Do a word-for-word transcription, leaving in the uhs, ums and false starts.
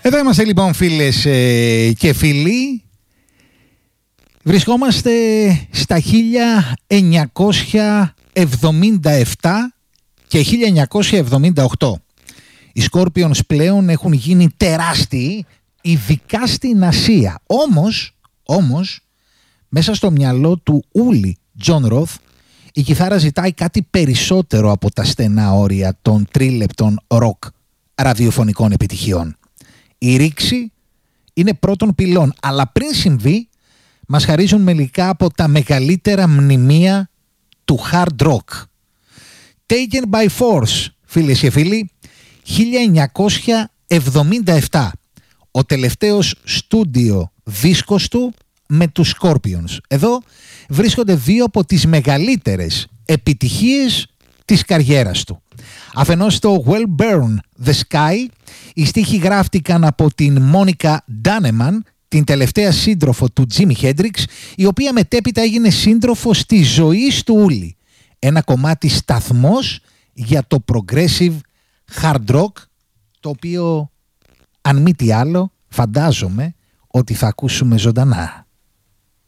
Εδώ είμαστε λοιπόν φίλες ε, και φίλοι. Βρισκόμαστε στα χίλια εννιακόσια εβδομήντα επτά και χίλια εννιακόσια εβδομήντα οκτώ. Οι Scorpions πλέον έχουν γίνει τεράστιοι, ειδικά στην Ασία. Όμως, όμως, μέσα στο μυαλό του Ούλη Τζον Ροθ, η κιθάρα ζητάει κάτι περισσότερο από τα στενά όρια των τρίλεπτων ροκ ραδιοφωνικών επιτυχιών. Η ρήξη είναι πρώτων πυλών, αλλά πριν συμβεί μας χαρίζουν μερικά από τα μεγαλύτερα μνημεία του hard rock. Taken by Force, φίλες και φίλοι, χίλια εννιακόσια εβδομήντα επτά. Ο τελευταίος στούντιο δίσκος του με τους Scorpions. Εδώ βρίσκονται δύο από τις μεγαλύτερες επιτυχίες της καριέρας του. Αφενός στο Well Burn the Sky, οι στίχοι γράφτηκαν από την Μόνικα Ντάνεμαν, την τελευταία σύντροφο του Τζίμι Χέντριξ, η οποία μετέπειτα έγινε σύντροφος της ζωής του Ούλη. Ένα κομμάτι σταθμός για το progressive hard rock, το οποίο, αν μη τι άλλο, φαντάζομαι ότι θα ακούσουμε ζωντανά.